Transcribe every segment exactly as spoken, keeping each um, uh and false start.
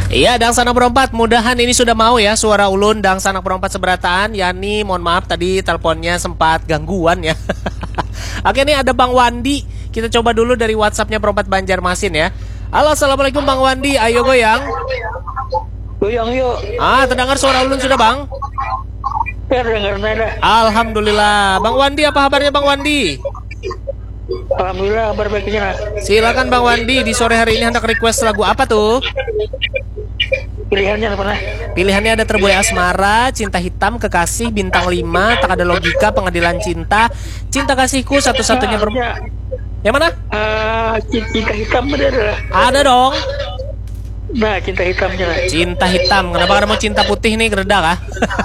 Iya, Dang Sanak Berempat, mudahan ini sudah mau ya suara ulun Dang Sanak Berempat seberataan. Yani, mohon maaf tadi teleponnya sempat gangguan ya. Oke nih ada Bang Wandi. Kita coba dulu dari WhatsAppnya Berempat Banjarmasin ya. Halo, assalamualaikum Bang Wandi. Ayo goyang. Goyang yuk. Ah, terdengar suara ulun sudah Bang? Terdengar nada. Alhamdulillah. Bang Wandi, apa kabarnya Bang Wandi? Alhamdulillah kabar baiknya. Silakan Bang Wandi, di sore hari ini hendak request lagu apa tuh? Pilihannya apa nah? Pilihannya ada Terbuai Asmara, Cinta Hitam, Kekasih, Bintang lima, Tak Ada Logika, Pengadilan Cinta, Cinta Kasihku, Satu-Satunya Ber... Yang mana? Uh, cinta hitam ada. Ada dong. Nah, cinta hitamnya lah. Cinta hitam. Kenapa karena mau cinta putih nih gereda kah?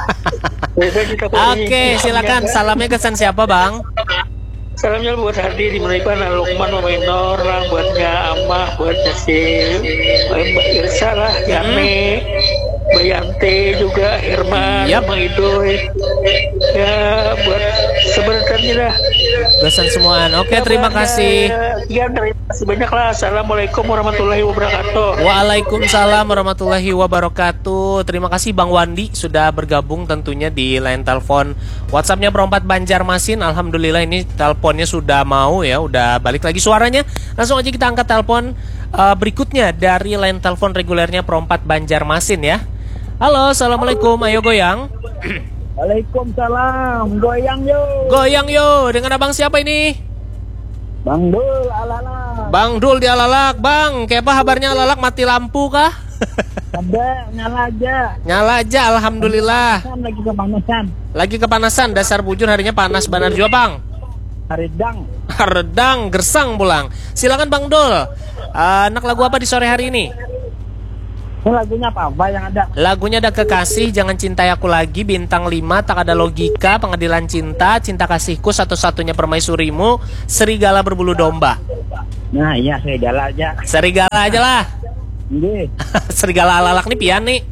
Oke, silakan. Salamnya kesan siapa, Bang? Salamnya buat Hardi di Melaipan, Lukman, Mamainor, buatnya Amah, buatnya si Mbak Irsa lah, Yani, Mbak Yanti juga, Herman, yep. Mang Idoy. Ya, buat sebenarnya dah. Besan semuaan. Oke, terima kasih. Iya, terima kasih banyak lah. Assalamualaikum warahmatullahi wabarakatuh. Waalaikumsalam warahmatullahi wabarakatuh. Terima kasih Bang Wandi sudah bergabung tentunya di line telepon WhatsAppnya Berempat Banjarmasin. Alhamdulillah ini teleponnya sudah mau ya, udah balik lagi suaranya. Langsung aja kita angkat telepon uh, berikutnya dari line telepon regulernya Berempat Banjarmasin ya. Halo, assalamualaikum. Ayo goyang. Waalaikumsalam, goyang yo. Goyang yo, dengan abang siapa ini? Bang Dul Alalak. Bang Dul di Alalak, Bang. Kayak apa kabarnya Alalak, mati lampu kah? Ada, nyala aja. Nyala aja, alhamdulillah. Lagi kepanasan. Lagi kepanasan, dasar bujur harinya panas banar juga, Bang. Redang. Redang, gersang pulang. Silakan Bang Dul. Uh, anak lagu apa di sore hari ini? Ini lagunya apa? Apa yang ada? Lagunya ada Kekasih, Jangan Cintai Aku Lagi, Bintang lima, Tak Ada Logika, Pengadilan Cinta, Cinta Kasihku, Satu-Satunya Permaisurimu, Serigala Berbulu Domba. Nah iya, serigala aja. Serigala aja lah. Nggih. Serigala Alalak nih pian nih.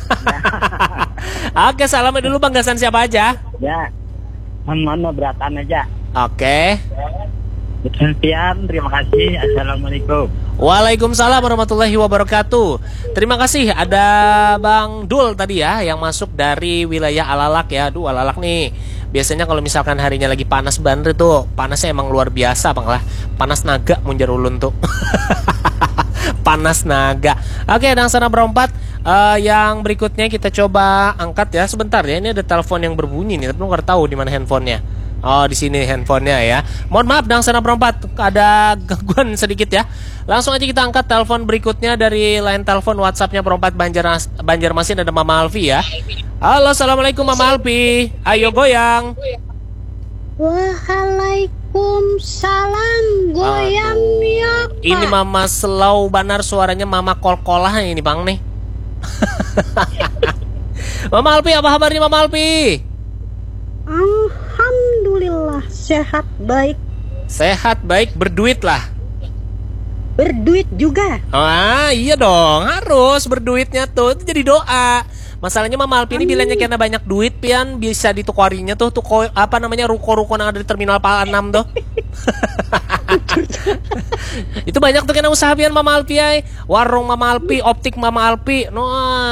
Oke, salamnya dulu Bang, gasan siapa aja? Ya, mana beratan aja. Oke. Sekian, terima kasih. Assalamualaikum. Waalaikumsalam warahmatullahi wabarakatuh. Terima kasih ada Bang Dul tadi ya yang masuk dari wilayah Alalak ya. Aduh, Alalak nih biasanya kalau misalkan harinya lagi panas banget tuh, panasnya emang luar biasa Bang lah. Panas naga munjar ulun tuh. Panas naga. Oke, Dang Sanak Berempat uh, yang berikutnya kita coba angkat ya. Sebentar ya, ini ada telepon yang berbunyi nih, tapi nggak tahu di mana handphonenya. Oh, di sini handphonenya ya. Mohon maaf Dang Sanak Berempat, ada gangguan sedikit ya. Langsung aja kita angkat telepon berikutnya dari line telepon WhatsAppnya Berempat Banjar Banjarmasin, ada Mama Alfi ya. Halo, assalamualaikum Mama Alfi. Ayo goyang. Waalaikumsalam, goyang ya. Ini Mama Slow banar suaranya, Mama kol-kolah ini Bang nih. Mama Alfi, apa kabarnya Mama Alfi? Alhamdulillah sehat baik. Sehat baik, berduit lah. Berduit juga. Ah iya dong, harus berduitnya tuh, itu jadi doa. Masalahnya Mama Alpi ini bilangnya karena banyak duit pian bisa ditukarinya tuh tuh apa namanya ruko-ruko yang ada di Terminal Pal enam tuh. Itu banyak tuh kena usaha pian Mama Alpi ay. Warung Mama Alpi, optik Mama Alpi. No.